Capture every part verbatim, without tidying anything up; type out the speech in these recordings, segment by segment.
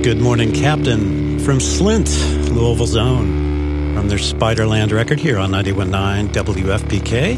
Good Morning Captain from Slint, Louisville's own, from their Spiderland record here on ninety-one point nine W F P K,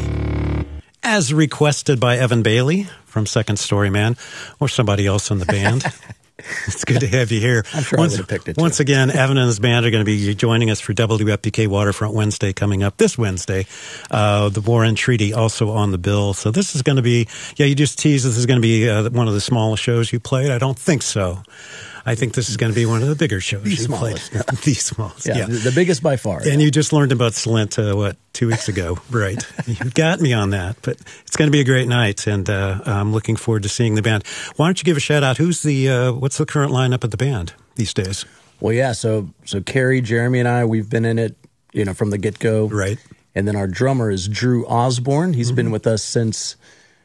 as requested by Evan Bailey from Second Story Man, or somebody else in the band. It's good to have you here. I'm sure once, I would have picked it, too. Once again, Evan and his band are going to be joining us for W F P K Waterfront Wednesday coming up this Wednesday. Uh, the War and Treaty also on the bill. So this is going to be, yeah, you just teased this is going to be uh, one of the smallest shows you played. I don't think so. I think this is going to be one of the bigger shows the you smallest. played. The smallest. Yeah, yeah, the biggest by far. And yeah. you just learned about Slint, uh, what, two weeks ago, right? You got me on that. But it's going to be a great night, and uh, I'm looking forward to seeing the band. Why don't you give a shout out? Who's the uh, what's the current lineup of the band these days? Well, yeah. So so Carrie, Jeremy, and I, we've been in it, you know, from the get go, right? And then our drummer is Drew Osborne. He's mm-hmm. been with us since,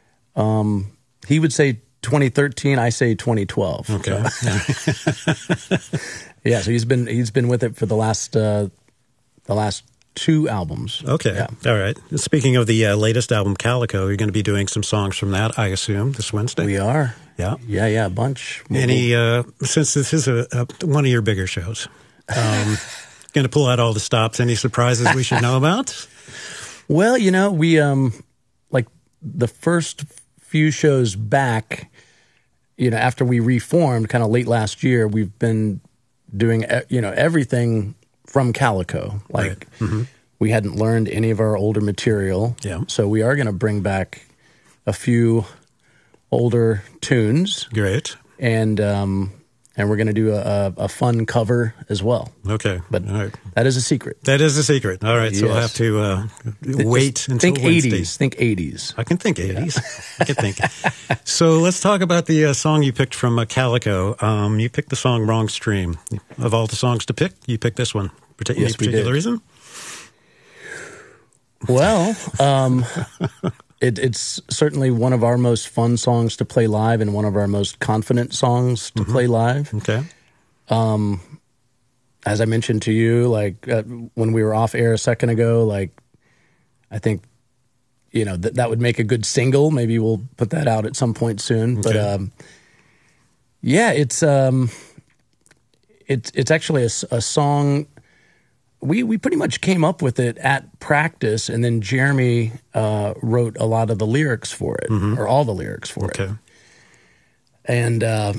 um, he would say twenty thirteen. I say twenty twelve. Okay. So. Yeah. So he's been he's been with it for the last uh, the last two albums. Okay. Yeah. All right. Speaking of the uh, latest album, Calico, you're going to be doing some songs from that, I assume, this Wednesday. We are. Yeah. Yeah. Yeah. A bunch. Any uh, since this is a, a one of your bigger shows, um, going to pull out all the stops. Any surprises we should know about? Well, you know, we um like the first few shows back, you know, after we reformed kind of late last year, we've been doing, you know, everything from Calico. Like right. mm-hmm. we hadn't learned any of our older material. Yeah. So we are going to bring back a few older tunes. Great. And, um, and we're going to do a, a fun cover as well. Okay. But all right. that is a secret. That is a secret. All right. So yes. we'll have to uh, wait Just until think Wednesday. eighties. Think eighties. I can think eighties. Yeah. I can think. So let's talk about the uh, song you picked from uh, Calico. Um, you picked the song Wrong Stream. Of all the songs to pick, you picked this one. Partic- yes, any particular reason? Well, um, it, it's certainly one of our most fun songs to play live and one of our most confident songs to mm-hmm. play live. Okay. Um, as I mentioned to you, like uh, when we were off air a second ago, like I think, you know, that that would make a good single. Maybe we'll put that out at some point soon. Okay. But um, yeah, it's um, it's it's actually a, a song. We we pretty much came up with it at practice, and then Jeremy uh, wrote a lot of the lyrics for it, mm-hmm. or all the lyrics for okay. it. And uh,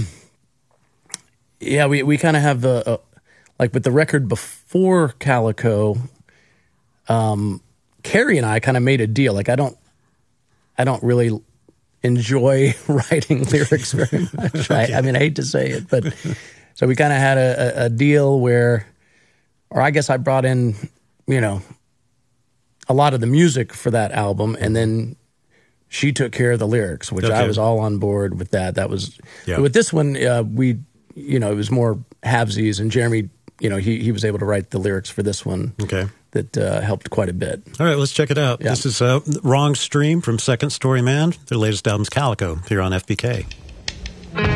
yeah, we we kind of have the uh, like with the record before Calico. Um, Carrie and I kind of made a deal. Like I don't, I don't really enjoy writing lyrics very much. okay. I, I mean, I hate to say it, but so we kind of had a, a, a deal where. Or I guess I brought in, you know, a lot of the music for that album, and then she took care of the lyrics, which okay. I was all on board with that. That was yeah. with this one. Uh, we, you know, it was more halvesies, and Jeremy, you know, he he was able to write the lyrics for this one. Okay, that uh, helped quite a bit. All right, let's check it out. Yeah. This is uh, Wrong Stream from Second Story Man. Their latest album's Calico here on F B K.